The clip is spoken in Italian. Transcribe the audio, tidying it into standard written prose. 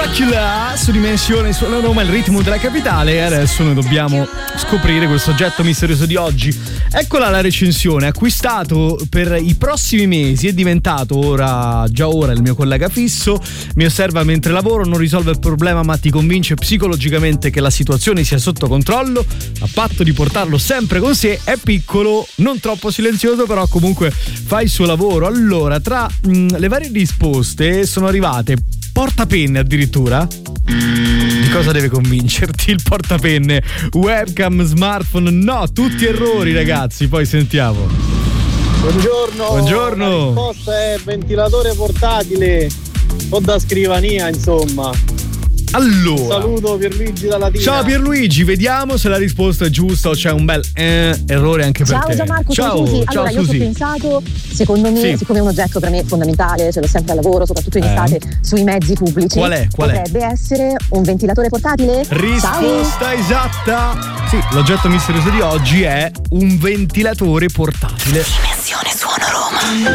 Dracula su Dimensione, su Roma, il ritmo della capitale. E adesso noi dobbiamo scoprire questo oggetto misterioso di oggi. Eccola la recensione. Acquistato per i prossimi mesi, è diventato già ora il mio collega fisso. Mi osserva mentre lavoro, non risolve il problema ma ti convince psicologicamente che la situazione sia sotto controllo, a patto di portarlo sempre con sé. È piccolo, non troppo silenzioso, però comunque fa il suo lavoro. Allora, tra le varie risposte sono arrivate portapenne addirittura. Di cosa deve convincerti il portapenne? Webcam, smartphone? No, tutti errori, ragazzi. Poi sentiamo. Buongiorno. La risposta è ventilatore portatile o da scrivania, insomma. Allora, saluto Pierluigi da Latina. Ciao Pierluigi, vediamo se la risposta è giusta o c'è un bel errore anche per te. Ciao Gianmarco, ciao Susi. Allora, io ci ho pensato, secondo me, siccome è un oggetto per me fondamentale, ce l'ho sempre al lavoro, soprattutto in estate, sui mezzi pubblici. Qual è? Potrebbe essere un ventilatore portatile? Risposta esatta. Sì, l'oggetto misterioso di oggi è un ventilatore portatile. Dimensione Suono Roma.